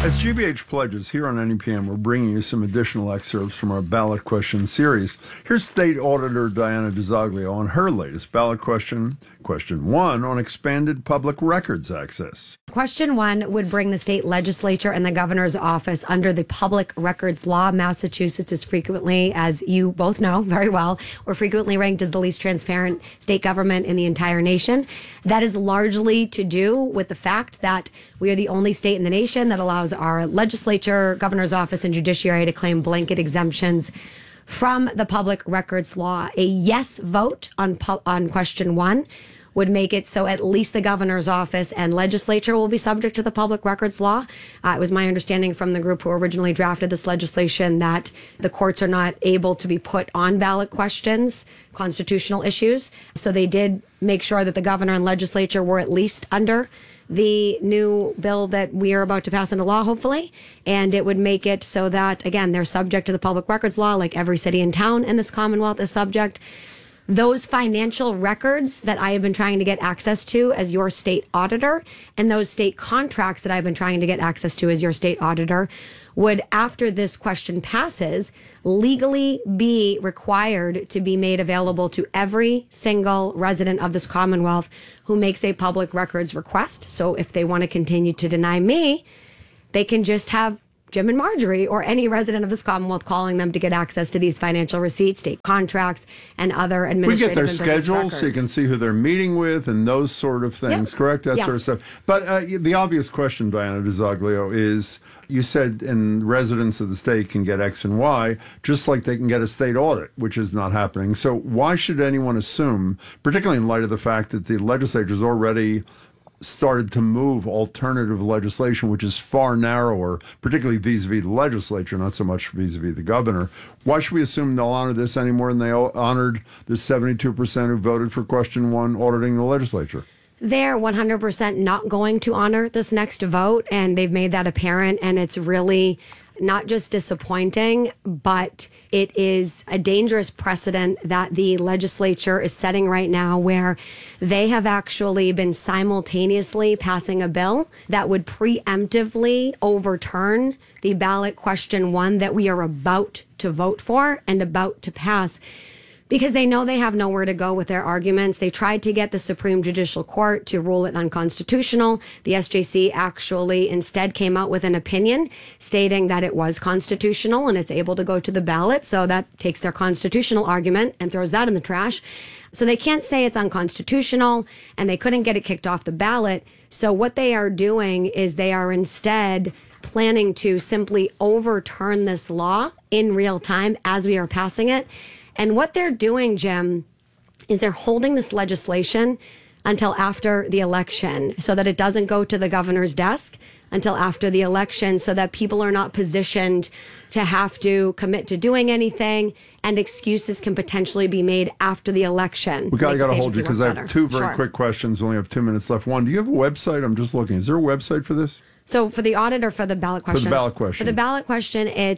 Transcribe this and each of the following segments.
As GBH pledges, here on NEPM, we're bringing you some additional excerpts from our ballot question series. Here's State Auditor Diana DiZoglio on her latest ballot question, question 1, on expanded public records access. Question 1 would bring the state legislature and the governor's office under the public records law. Massachusetts is frequently, as you both know very well, we're frequently ranked as the least transparent state government in the entire nation. That is largely to do with the fact that we are the only state in the nation that allows our legislature, governor's office, and judiciary to claim blanket exemptions from the public records law. A yes vote on question 1 would make it so at least the governor's office and legislature will be subject to the public records law. It was my understanding from the group who originally drafted this legislation that the courts are not able to be put on ballot questions, constitutional issues. So they did make sure that the governor and legislature were at least under the new bill that we are about to pass into law, hopefully. And it would make it so that, again, they're subject to the public records law, like every city and town in this Commonwealth is subject. Those financial records that I have been trying to get access to as your state auditor, and those state contracts that I've been trying to get access to as your state auditor, would, after this question passes, legally be required to be made available to every single resident of this Commonwealth who makes a public records request. So if they want to continue to deny me, they can just have Jim and Marjorie or any resident of this Commonwealth calling them to get access to these financial receipts, state contracts, and other administrative We get their schedules so you can see who they're meeting with and those sort of things, correct? That sort of stuff. But the obvious question, Diana DiZoglio, is you said residents of the state can get X and Y, just like they can get a state audit, which is not happening. So why should anyone assume, particularly in light of the fact that the legislature's already started to move alternative legislation, which is far narrower, particularly vis-a-vis the legislature, not so much vis-a-vis the governor. Why should we assume they'll honor this any more than they honored the 72% who voted for question 1 auditing the legislature? They're 100% not going to honor this next vote, and they've made that apparent, and it's really not just disappointing, but it is a dangerous precedent that the legislature is setting right now, where they have actually been simultaneously passing a bill that would preemptively overturn the ballot question 1 that we are about to vote for and about to pass, because they know they have nowhere to go with their arguments. They tried to get the Supreme Judicial Court to rule it unconstitutional. The SJC actually instead came out with an opinion stating that it was constitutional and it's able to go to the ballot. So that takes their constitutional argument and throws that in the trash. So they can't say it's unconstitutional, and they couldn't get it kicked off the ballot. So what they are doing is they are instead planning to simply overturn this law in real time as we are passing it. And what they're doing, Jim, is they're holding this legislation until after the election so that it doesn't go to the governor's desk until after the election, so that people are not positioned to have to commit to doing anything, and excuses can potentially be made after the election. I got to hold you because I have two very quick questions. We only have 2 minutes left. One, do you have a website? I'm just looking. Is there a website for this? So for the audit or for the ballot question? For the ballot question. For the ballot question, it's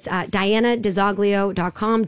DianaDiZoglio.com,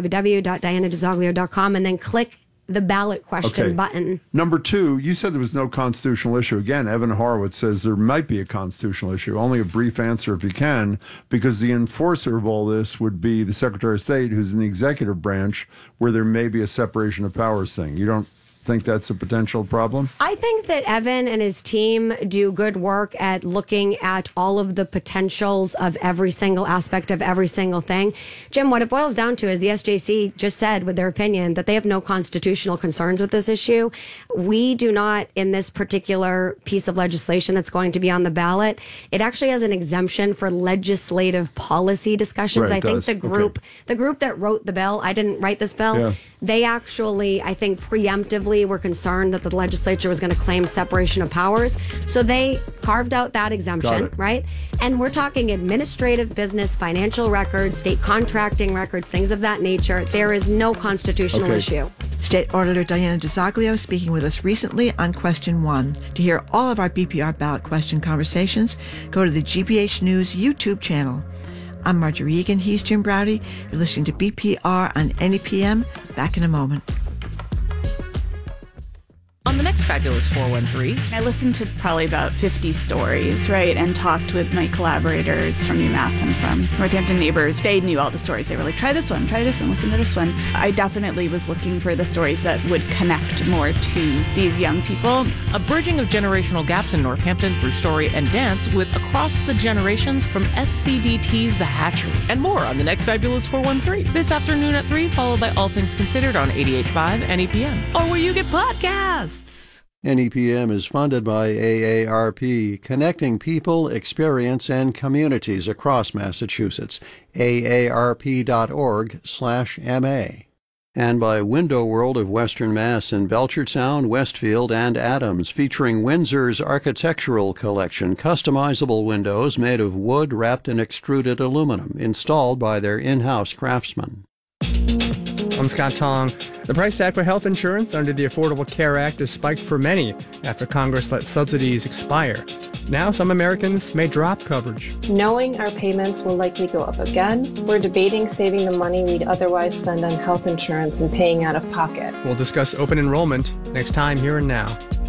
www.DianaDiZoglio.com, and then click the ballot question button. Number 2, you said there was no constitutional issue. Again, Evan Horowitz says there might be a constitutional issue. Only a brief answer if you can, because the enforcer of all this would be the Secretary of State, who's in the executive branch, where there may be a separation of powers thing. You don't think that's a potential problem? I think that Evan and his team do good work at looking at all of the potentials of every single aspect of every single thing. Jim, what it boils down to is the SJC just said with their opinion that they have no constitutional concerns with this issue. We do not, in this particular piece of legislation that's going to be on the ballot, it actually has an exemption for legislative policy discussions. Right, I think the group that wrote the bill, I didn't write this bill, they actually, I think, preemptively were concerned that the legislature was going to claim separation of powers. So they carved out that exemption, right? And we're talking administrative, business, financial records, state contracting records, things of that nature. There is no constitutional issue. State Auditor Diana DiZoglio speaking with us recently on Question 1. To hear all of our BPR ballot question conversations, go to the GBH News YouTube channel. I'm Marjorie Egan. He's Jim Braude. You're listening to BPR on NEPM. Back in a moment. On the next Fabulous 413. I listened to probably about 50 stories, right, and talked with my collaborators from UMass and from Northampton Neighbors. They knew all the stories. They were like, try this one, listen to this one. I definitely was looking for the stories that would connect more to these young people. A bridging of generational gaps in Northampton through story and dance with Across the Generations from SCDT's The Hatchery. And more on the next Fabulous 413 this afternoon at 3, followed by All Things Considered on 88.5 NEPM. Or where you get podcasts. NEPM is funded by AARP, connecting people, experience, and communities across Massachusetts. aarp.org/MA. And by Window World of Western Mass in Belchertown, Westfield, and Adams, featuring Windsor's architectural collection, customizable windows made of wood wrapped in extruded aluminum, installed by their in-house craftsmen. I'm Scott Tong. The price tag for health insurance under the Affordable Care Act has spiked for many after Congress let subsidies expire. Now some Americans may drop coverage. Knowing our payments will likely go up again, we're debating saving the money we'd otherwise spend on health insurance and paying out of pocket. We'll discuss open enrollment next time, Here and Now.